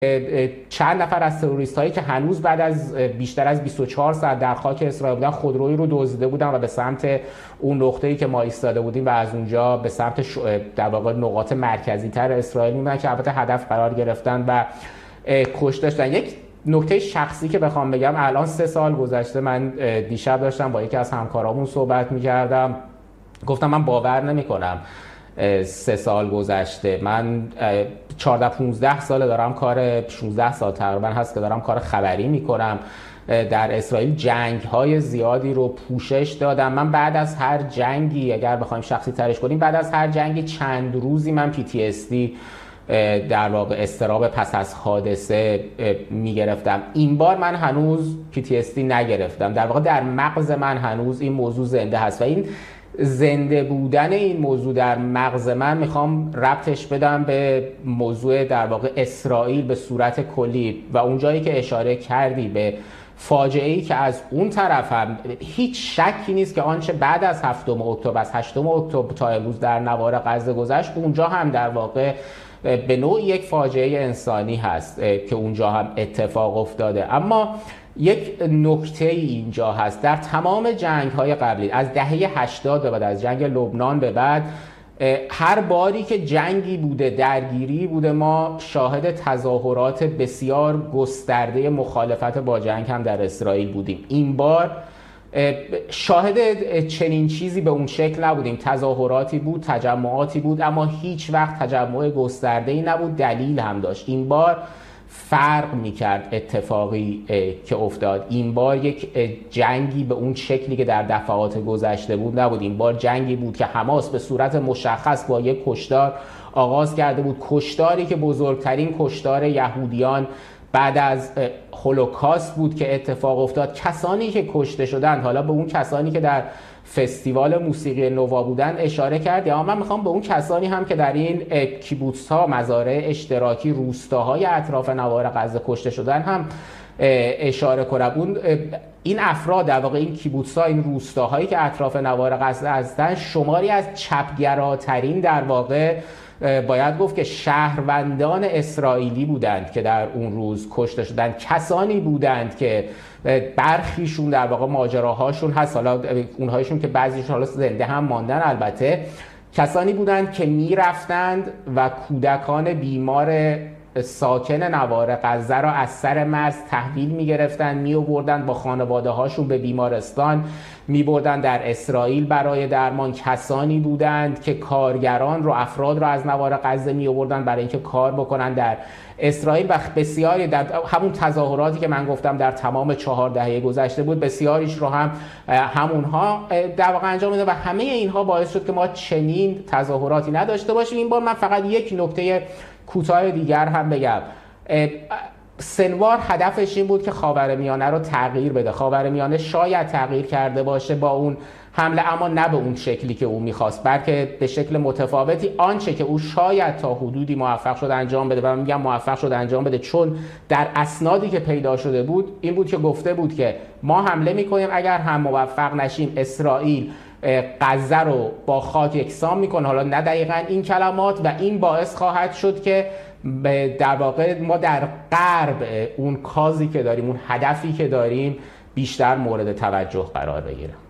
چند نفر از تروریست هایی که هنوز بعد از بیشتر از 24 ساعت در خاک اسرائیل بودن خودرویی رو دزدیده بودن و به سمت اون نقطه‌ای که ما ایستاده بودیم و از اونجا به سمت در واقع نقاط مرکزی تر اسرائیل بودن که البته هدف قرار گرفتن و کشته شدن. یک نکته شخصی که بخوام بگم، الان 3 سال گذشته. من دیشب داشتم با یکی از همکارامون صحبت می‌کردم، گفتم من باور نمی‌کنم 3 سال گذشته. من 14-15 سال دارم 16 سال تقریبا هست که دارم کار خبری میکنم. در اسرائیل جنگ‌های زیادی رو پوشش دادم. من بعد از هر جنگی، اگر بخوایم شخصی ترش کنیم، بعد از هر جنگی چند روزی من PTSD در واقع اضطراب پس از حادثه میگرفتم. این بار من هنوز PTSD نگرفتم. در واقع در مغز من هنوز این موضوع زنده هست و این زنده بودن این موضوع در مغز من میخوام ربطش بدم به موضوع در واقع اسرائیل به صورت کلی و اون جایی که اشاره کردی به فاجعه‌ای که از اون طرف هم هیچ شکی نیست که آنچه بعد از 7 اکتبر، از 8 اکتبر تا امروز در نوار غزه گذشت، اونجا هم در واقع به نوعی یک فاجعه انسانی هست که اونجا هم اتفاق افتاده. اما یک نکته اینجا هست، در تمام جنگ‌های قبلی از دهه 80 به بعد، از جنگ لبنان به بعد، هر باری که جنگی بوده، درگیری بوده، ما شاهد تظاهرات بسیار گسترده مخالفت با جنگ هم در اسرائیل بودیم. این بار شاهد چنین چیزی به اون شکل نبودیم. تظاهراتی بود، تجمعاتی بود، اما هیچ وقت تجمع گسترده‌ای نبود. دلیل هم داشت. این بار فرق میکرد اتفاقی که افتاد. این بار یک جنگی به اون شکلی که در دفعات گذشته بود نبود. این بار جنگی بود که حماس به صورت مشخص با یک کشتار آغاز کرده بود، کشتاری که بزرگترین کشتار یهودیان بعد از هولوکاست بود که اتفاق افتاد. کسانی که کشته شدند، حالا به اون کسانی که در فستیوال موسیقی نووا بودن اشاره کرد، یا من میخوام به اون کسانی هم که در این کیبوتس ها، مزارع اشتراکی، روستاهای اطراف نوار غزه کشته شدن هم اشاره کنم. این افراد، در واقع این کیبوتس ها، این روستاهایی که اطراف نوار غزه هستند، شماری از چپگراترین در واقع باید گفت که شهروندان اسرائیلی بودند که در اون روز کشته شدند. کسانی بودند که برخیشون در واقع ماجراهاشون هست، حالا اونهایشون که بعضیشون حالا زنده هم ماندن، البته کسانی بودند که میرفتند و کودکان بیمار ساکن نوار غزه را از سر مرز تحویل میگرفتن، میآوردن با خانواده هاشون به بیمارستان، میبردن در اسرائیل برای درمان. کسانی بودند که کارگران رو، افراد رو از نوار غزه میآوردن برای اینکه کار بکنن در اسرائیل و بسیاری در همون تظاهراتی که من گفتم در تمام 4 دهه گذشته بود، بسیاریش رو هم همونها در واقع انجام میدن و همه اینها باعث شد که ما چنین تظاهراتی نداشته باشیم. این بار من فقط یک نکته کوتاه دیگر هم بگم. سنوار هدفش این بود که خاورمیانه رو تغییر بده. خاورمیانه شاید تغییر کرده باشه با اون حمله، اما نه به اون شکلی که او میخواست، بلکه به شکل متفاوتی. آنچه که او شاید تا حدودی موفق شد انجام بده، و من میگم موفق شد انجام بده چون در اسنادی که پیدا شده بود این بود که گفته بود که ما حمله میکنیم، اگر هم موفق نشیم اسرائیل غزه رو با خاک یکسان میکنه. حالا نه دقیقاً این کلمات، و این باعث خواهد شد که در واقع ما در غرب اون کازی که داریم، اون هدفی که داریم، بیشتر مورد توجه قرار بگیره.